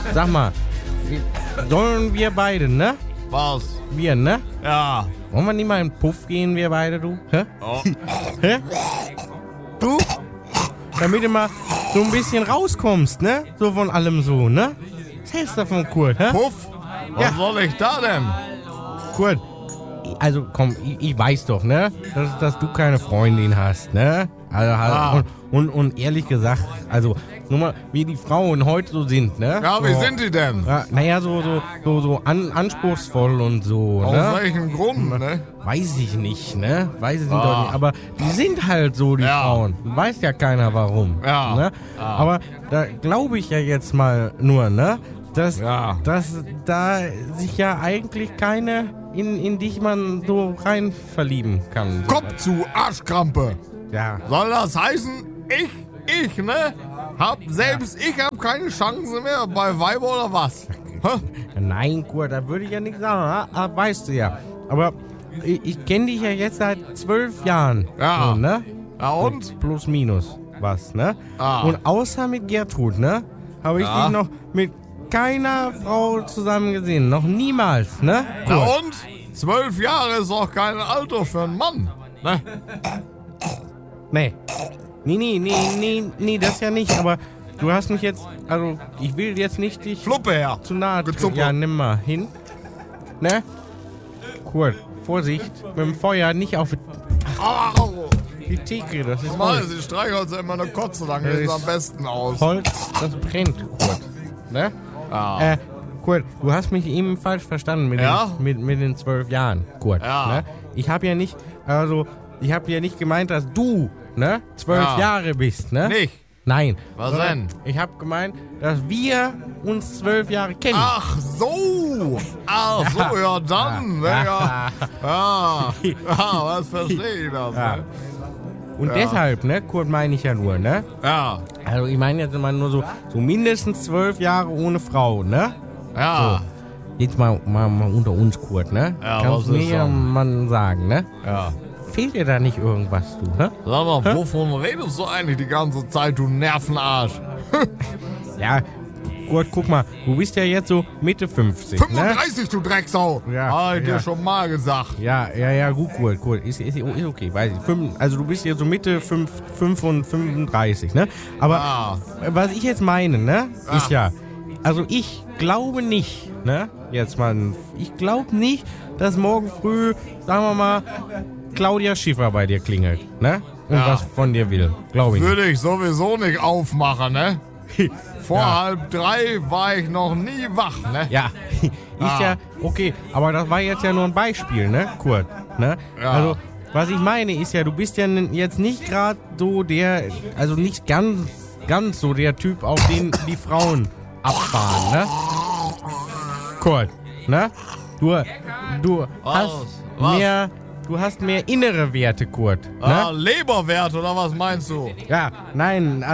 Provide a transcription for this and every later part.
Sag mal, sollen wir beide, ne? Was? Wir, ne? Ja. Wollen wir nicht mal in den Puff gehen, wir beide, du? Hä? Oh. Hä? Du? Damit du mal so ein bisschen rauskommst, ne? So von allem so, ne? Was hältst du davon, Kurt, hä? Puff? Was soll ich da denn? Kurt, also komm, ich weiß doch, ne? Dass du keine Freundin hast, ne? Also, und ehrlich gesagt, also, nur mal, wie die Frauen heute so sind, ne? Ja, so, wie sind die denn? Ja, naja, so anspruchsvoll und so, Aus ne? welchem Grund, ne? Weiß ich nicht, ne? Weiß ich doch nicht. Aber die sind halt so, die Frauen. Weiß ja keiner warum. Ja. Ne? Aber da glaube ich ja jetzt mal nur, ne? Dass da sich ja eigentlich keine in dich man so rein verlieben kann. Kopf zu, Arschkrampe. Ja. Soll das heißen, ich, ne? Ich hab keine Chance mehr bei Weiber oder was? Hä? Nein, Kurt, da würde ich ja nichts sagen. Weißt du ja. Aber ich kenne dich ja jetzt seit 12 Jahren. Ja. So, ne? Ja und? Plus, minus was, ne? Ah. Und außer mit Gertrud, ne? Habe ich dich noch mit keiner Frau zusammen gesehen. Noch niemals, ne? Ja und? 12 Jahre ist auch kein Alter für einen Mann, ne? Nee, das ja nicht. Aber du hast mich jetzt, also ich will jetzt nicht dich Fluppe her. zu nahe Gezuppe. Ja, nimm mal hin. Ne? Kurt, Vorsicht, mit dem Feuer nicht auf Au. die Theke, das ist Mal, Holz. sie Streichholz immer eine Kotze, dann geht es am besten aus. Holz, das brennt, Kurt. Ne? Ja. Kurt, du hast mich eben falsch verstanden mit, mit den 12 Jahren, Kurt. Ja. Ne? Ich habe ja nicht gemeint, dass du, ne, 12 Jahre bist, ne? Nicht. Nein. Was denn? Ich habe gemeint, dass wir uns 12 Jahre kennen. Ach so, ja dann, ne, ja, was verstehe ich das, Ja. ne? Und deshalb, ne, Kurt, meine ich ja nur, ne? Ja, Also ich meine jetzt immer nur so mindestens 12 Jahre ohne Frau, ne? ja, Jetzt mal unter uns, Kurt, ne? Ja, Kannst was du ist mir dann? mal sagen, ne? ja. Fehlt dir da nicht irgendwas, du, hä? Sag mal, wovon redest du eigentlich die ganze Zeit, du Nervenarsch? Ja, Kurt, guck mal, du bist ja jetzt so Mitte 50, ne? 35, du Drecksau! Ja, Hab ich ja. dir schon mal gesagt. Ja, gut, Kurt. Ist okay, weiß ich. Also du bist jetzt so Mitte 35, ne? Aber was ich jetzt meine, ne, ist ja, also ich glaube nicht, ne, jetzt mal, ich glaube nicht, dass morgen früh, sagen wir mal, Claudia Schiffer bei dir klingelt, ne? Und was von dir will. Glaube ich nicht. Würde ich sowieso nicht aufmachen, ne? Vor 2:30 war ich noch nie wach, ne? Ja, ist ja okay, aber das war jetzt ja nur ein Beispiel, ne, Kurt, ne? Ja. Also, was ich meine ist ja, du bist ja jetzt nicht gerade so der, also nicht ganz so der Typ, auf den die Frauen abfahren, ne? Kurt, ne? Du hast mehr innere Werte, Kurt, ne? Leberwert oder was meinst du? Ja, nein,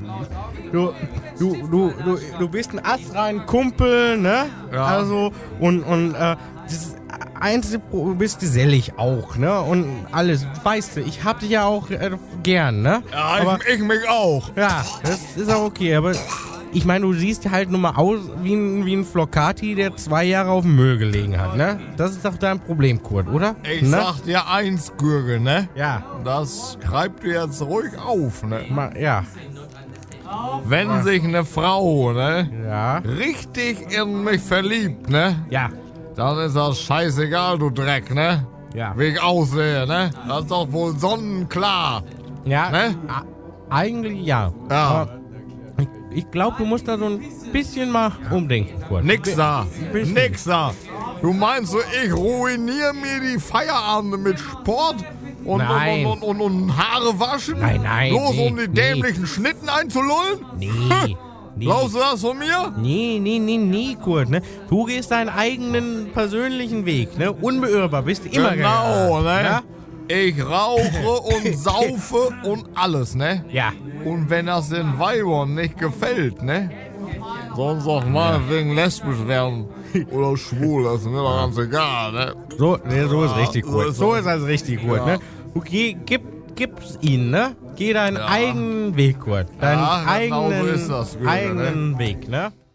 du bist ein astrein Kumpel, ne? Ja. Also, das Einzige, du bist gesellig auch, ne? Und alles, weißt du, ich hab dich ja auch gern, ne? Ja, aber, ich mich auch. ja, das ist auch okay, aber ich meine, du siehst halt nur mal aus wie ein Flocati, der 2 Jahre auf dem Müll gelegen hat, ne? Das ist doch dein Problem, Kurt, oder? Ich ne? sag dir eins, Gürgel, ne? Ja, Das schreib du jetzt ruhig auf, ne? ja, Wenn sich eine Frau, ne, ja, richtig in mich verliebt, ne, ja, dann ist das scheißegal, du Dreck, ne? ja. Wie ich aussehe, ne? Das ist doch wohl sonnenklar. Ja, Ne? eigentlich ja. Ja. Aber ich glaube, du musst da so ein bisschen mal umdenken, Kurt. Nix da. Bisschen. Nix da. Du meinst so, ich ruiniere mir die Feierabende mit Sport und Haare waschen? Nein, Bloß nee, um die nee. dämlichen Schnitten einzulullen? Nee. Glaubst du das von mir? Nee, Kurt, ne? Du gehst deinen eigenen persönlichen Weg, ne? Unbeirrbar, bist du immer Genau, gegangen, ne? Ja? Ich rauche und saufe und alles, ne? Ja. Und wenn das den Weibern nicht gefällt, ne? Sonst auch mal wegen lesbisch werden oder schwul, das ist mir doch ganz egal, ne? So ist richtig, so Kurt. ist So das. ist das richtig, Kurt, ne? Du gib's ihnen, ne? Geh deinen eigenen Weg, Kurt. Deinen Ja, genau so eigenen, ist das, Güte, eigenen Weg, ne?